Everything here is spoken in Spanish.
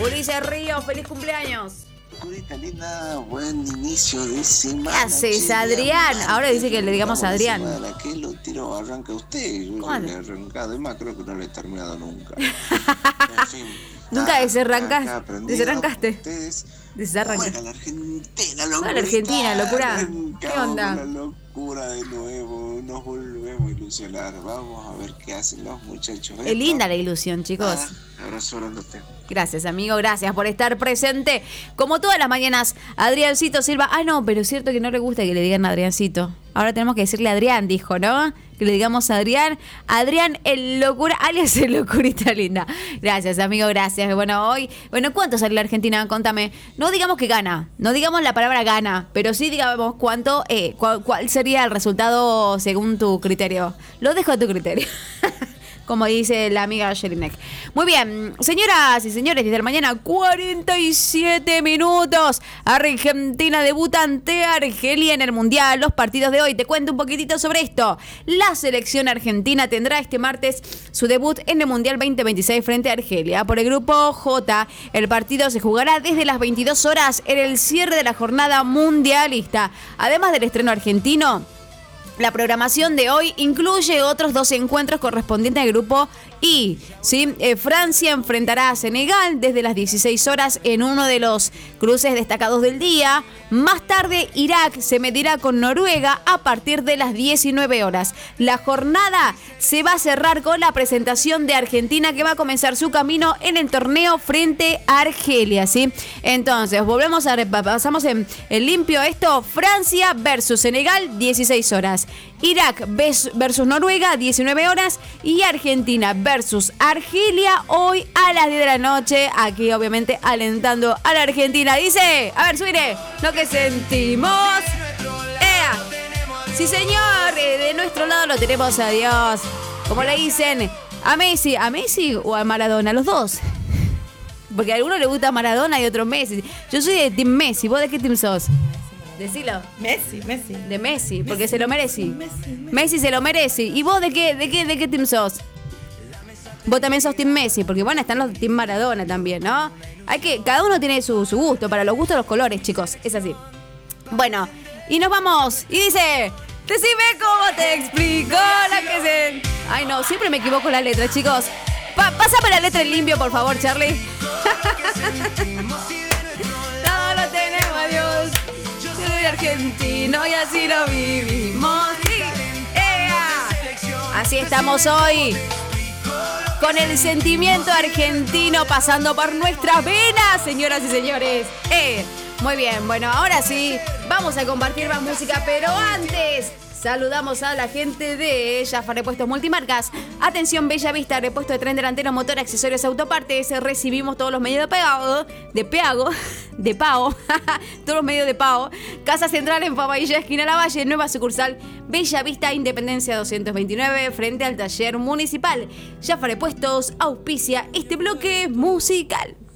Ulises Ríos, feliz cumpleaños. Curita linda, buen inicio de semana. ¿Qué haces, Adrián? Ahora dice que le digamos a Adrián. ¿Qué lo tiro arranca usted? Yo ¿Cómo? le he arrancado, además creo que no le he terminado nunca. En fin. Nunca desarrancaste. Ustedes. Desarranca. Juega la Argentina, locura. La Argentina, locura. ¿Qué onda? La locura de nuevo, nos volvemos a ilusionar. Vamos a ver qué hacen los muchachos. Es linda la ilusión, chicos. Abrazo grandote. Gracias, amigo, gracias por estar presente. Como todas las mañanas, Adriancito Silva. Ah, no, pero es cierto que no le gusta que le digan Adriancito. Ahora tenemos que decirle Adrián, dijo, ¿no? Que le digamos Adrián. Adrián, el locura, alias el locurita linda. Gracias, amigo, gracias. Bueno, ¿cuánto sale la Argentina? Contame. No digamos que gana, no digamos la palabra gana, pero sí digamos cuánto, cuál sería el resultado según tu criterio. Lo dejo a tu criterio. Como dice la amiga Jelinek. Muy bien, señoras y señores, desde la mañana 47 minutos. Argentina debuta ante Argelia en el Mundial. Los partidos de hoy, te cuento un poquitito sobre esto. La selección argentina tendrá este martes su debut en el Mundial 2026 frente a Argelia. Por el grupo J, el partido se jugará desde las 22 horas en el cierre de la jornada mundialista. Además del estreno argentino, la programación de hoy incluye otros 2 encuentros correspondientes al grupo I. ¿Sí? Francia enfrentará a Senegal desde las 16 horas en uno de los cruces destacados del día. Más tarde, Irak se medirá con Noruega a partir de las 19 horas. La jornada se va a cerrar con la presentación de Argentina, que va a comenzar su camino en el torneo frente a Argelia. ¿Sí? Entonces, pasamos en limpio esto. Francia versus Senegal, 16 horas. Irak versus Noruega, 19 horas. Y Argentina versus Argelia, hoy a las 10 de la noche. Aquí, obviamente, alentando a la Argentina. Dice, a ver, subiré lo que sentimos. ¡Ea! Sí, señor, de nuestro lado lo tenemos a Dios. Como le dicen, a Messi o a Maradona, los dos. Porque a alguno le gusta Maradona y a otro Messi. Yo soy de Team Messi. ¿Vos de qué team sos? Decilo. Messi. De Messi, porque se lo merece. Messi se lo merece. ¿Y vos de qué team sos? Vos también sos Team Messi, porque bueno, están los Team Maradona también, ¿no? Cada uno tiene su gusto, para los gustos los colores, chicos, es así. Bueno, y nos vamos, y dice, decime cómo te explico la que se... Ay no, siempre me equivoco la letra, chicos. Pásame la letra en limpio, por favor, Charlie. Todo lo tenemos, adiós. Yo soy argentino y así lo vivimos. Sí. Así estamos hoy, con el sentimiento argentino pasando por nuestras venas, señoras y señores. Muy bien, bueno, ahora sí, vamos a compartir más música, pero antes saludamos a la gente de Jaffa Repuestos Multimarcas. Atención, Bella Vista, repuesto de tren delantero, motor, accesorios, autopartes. Recibimos todos los medios de pago, todos los medios de pago. Casa Central en Fabadilla, esquina Lavalle, nueva sucursal, Bella Vista, Independencia 229, frente al taller municipal. Jaffa Repuestos auspicia este bloque musical.